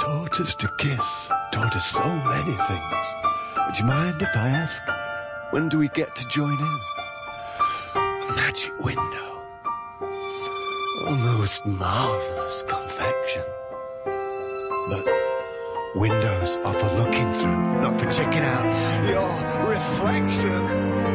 taught us to kiss, taught us so many things. Would you mind if I ask, when do we get to join in? A magic window. A most marvellous confection. But windows are for looking through, not for checking out your reflection.